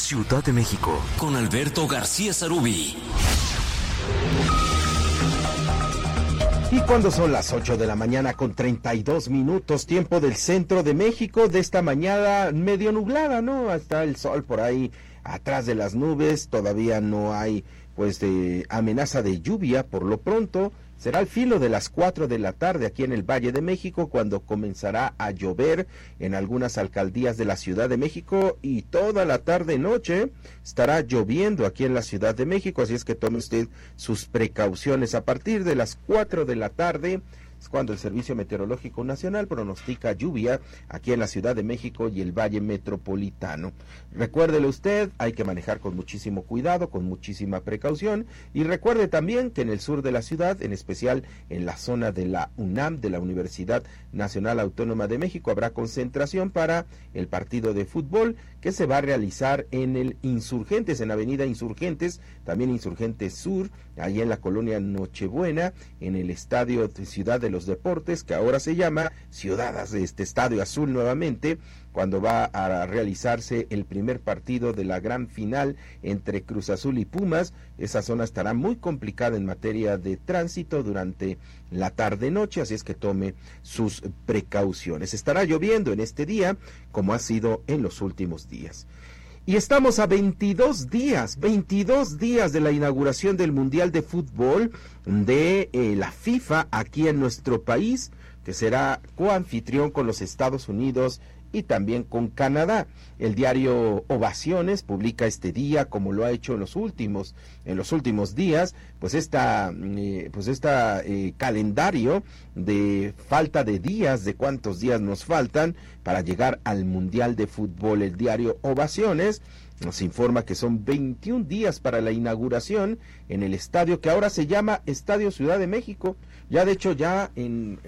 Ciudad de México, con Alberto García Sarubí. Y cuando son las 8 de la mañana con 32 minutos, tiempo del centro de México, de esta mañana medio nublada, ¿no? Está el sol por ahí atrás de las nubes, todavía no hay pues amenaza de lluvia por lo pronto. Será al filo de las 4 de la tarde aquí en el Valle de México cuando comenzará a llover en algunas alcaldías de la Ciudad de México, y toda la tarde-noche estará lloviendo aquí en la Ciudad de México, así es que tome usted sus precauciones. A partir de las 4 de la tarde es cuando el Servicio Meteorológico Nacional pronostica lluvia aquí en la Ciudad de México y el Valle Metropolitano. Recuérdele usted, hay que manejar con muchísimo cuidado, con muchísima precaución, y recuerde también que en el sur de la ciudad, en especial en la zona de la UNAM, de la Universidad Nacional Autónoma de México, habrá concentración para el partido de fútbol que se va a realizar en el Insurgentes, en Avenida Insurgentes, también Insurgentes Sur, ahí en la colonia Nochebuena, en el Estadio de Ciudad de los Deportes, que ahora se llama Estadio Azul nuevamente, cuando va a realizarse el primer partido de la gran final entre Cruz Azul y Pumas. Esa zona estará muy complicada en materia de tránsito durante la tarde-noche, así es que tome sus precauciones. Estará lloviendo en este día, como ha sido en los últimos días. Y estamos a 22 días de la inauguración del Mundial de Fútbol de la FIFA aquí en nuestro país, que será coanfitrión con los Estados Unidos y también con Canadá. El diario Ovaciones publica este día, como lo ha hecho en los últimos días, pues esta calendario de falta de días, de cuántos días nos faltan para llegar al Mundial de Fútbol. El diario Ovaciones nos informa que son 21 días para la inauguración en el estadio que ahora se llama Estadio Ciudad de México. Ya de hecho ya en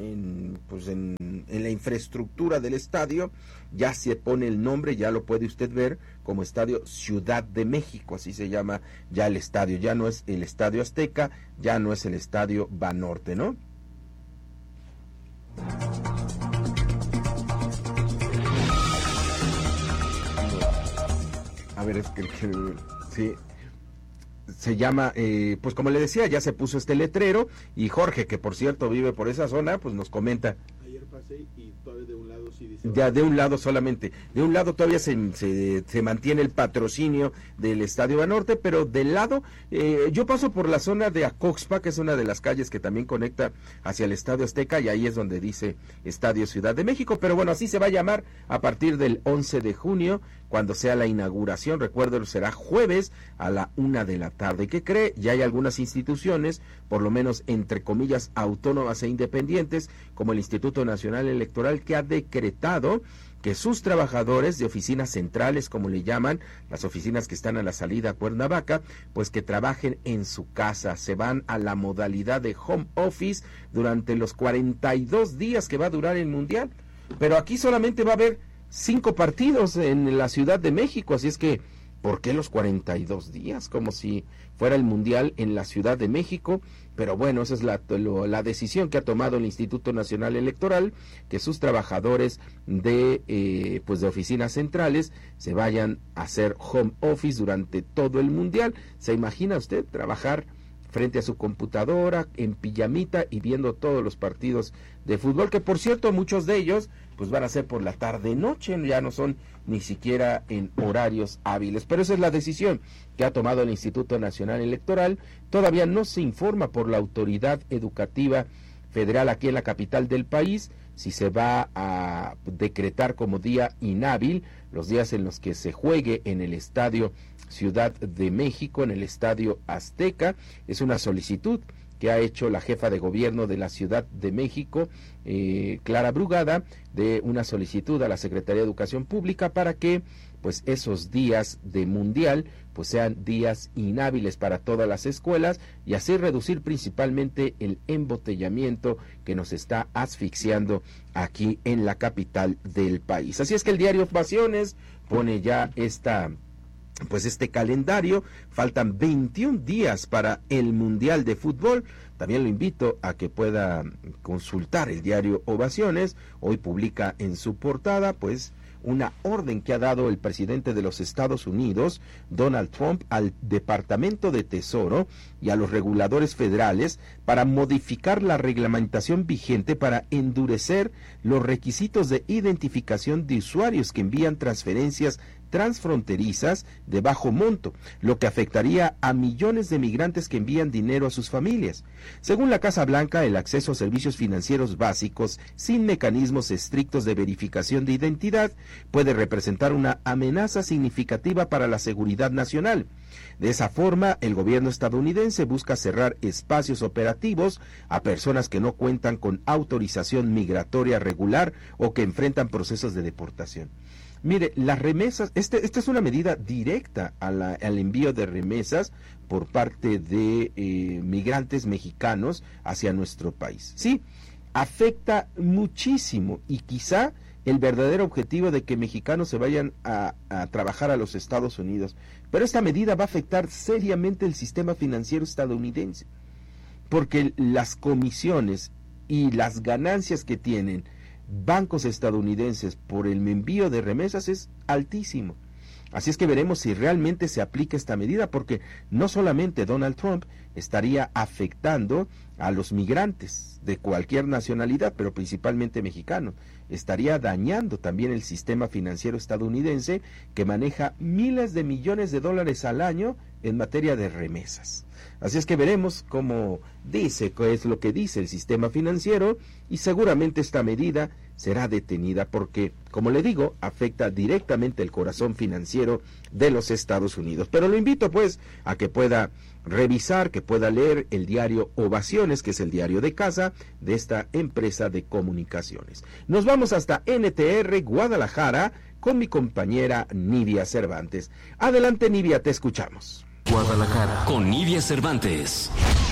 la infraestructura del estadio ya se pone el nombre, ya lo puede usted ver como Estadio Ciudad de México, así se llama ya el estadio. Ya no es el Estadio Azteca, ya no es el Estadio Banorte, ¿no? A ver, es que sí, se llama, pues como le decía, ya se puso este letrero, y Jorge, que por cierto vive por esa zona, pues nos comenta. Ayer pasé y todavía de un lado sí dice. Ya de un lado solamente, de un lado todavía se mantiene el patrocinio del Estadio Banorte, pero del lado, yo paso por la zona de Acoxpa, que es una de las calles que también conecta hacia el Estadio Azteca, y ahí es donde dice Estadio Ciudad de México, pero bueno, así se va a llamar a partir del 11 de junio, cuando sea la inauguración. Recuerden, será jueves a la 1 de la tarde. ¿Qué cree? Ya hay algunas instituciones, por lo menos entre comillas, autónomas e independientes, como el Instituto Nacional Electoral, que ha decretado que sus trabajadores de oficinas centrales, como le llaman, las oficinas que están a la salida a Cuernavaca, pues que trabajen en su casa. Se van a la modalidad de home office durante los 42 días que va a durar el Mundial. Pero aquí solamente va a haber 5 partidos en la Ciudad de México, así es que, ¿por qué los 42 días? Como si fuera el Mundial en la Ciudad de México. Pero bueno, esa es la decisión que ha tomado el Instituto Nacional Electoral, que sus trabajadores de oficinas centrales se vayan a hacer home office durante todo el Mundial. ¿Se imagina usted trabajar frente a su computadora, en pijamita, y viendo todos los partidos de fútbol, que por cierto muchos de ellos pues van a ser por la tarde-noche, ya no son ni siquiera en horarios hábiles? Pero esa es la decisión que ha tomado el Instituto Nacional Electoral. Todavía no se informa por la Autoridad Educativa Federal aquí en la capital del país si se va a decretar como día inhábil los días en los que se juegue en el Estadio Ciudad de México, en el Estadio Azteca. Es una solicitud que ha hecho la jefa de gobierno de la Ciudad de México, Clara Brugada, de una solicitud a la Secretaría de Educación Pública para que pues esos días de mundial pues sean días inhábiles para todas las escuelas, y así reducir principalmente el embotellamiento que nos está asfixiando aquí en la capital del país. Así es que el diario Ovaciones pone ya este calendario. Faltan 21 días para el Mundial de Fútbol. También lo invito a que pueda consultar el diario Ovaciones. Hoy publica en su portada pues una orden que ha dado el presidente de los Estados Unidos, Donald Trump, al Departamento de Tesoro y a los reguladores federales para modificar la reglamentación vigente para endurecer los requisitos de identificación de usuarios que envían transferencias transfronterizas de bajo monto, lo que afectaría a millones de migrantes que envían dinero a sus familias. Según la Casa Blanca, el acceso a servicios financieros básicos sin mecanismos estrictos de verificación de identidad puede representar una amenaza significativa para la seguridad nacional. De esa forma, el gobierno estadounidense busca cerrar espacios operativos a personas que no cuentan con autorización migratoria regular o que enfrentan procesos de deportación. Mire, las remesas, esta es una medida directa al envío de remesas por parte de migrantes mexicanos hacia nuestro país. Sí, afecta muchísimo y quizá el verdadero objetivo de que mexicanos se vayan a trabajar a los Estados Unidos. Pero esta medida va a afectar seriamente el sistema financiero estadounidense, porque las comisiones y las ganancias que tienen bancos estadounidenses por el envío de remesas es altísimo. Así es que veremos si realmente se aplica esta medida, porque no solamente Donald Trump estaría afectando a los migrantes de cualquier nacionalidad, pero principalmente mexicanos, estaría dañando también el sistema financiero estadounidense, que maneja miles de millones de dólares al año en materia de remesas. Así es que veremos cómo dice, qué es lo que dice el sistema financiero, y seguramente esta medida será detenida porque, como le digo, afecta directamente el corazón financiero de los Estados Unidos. Pero lo invito pues a que pueda revisar, que pueda leer el diario Ovaciones, que es el diario de casa de esta empresa de comunicaciones. Nos vamos hasta NTR Guadalajara con mi compañera Nidia Cervantes. Adelante, Nidia, te escuchamos. Guadalajara con Nidia Cervantes.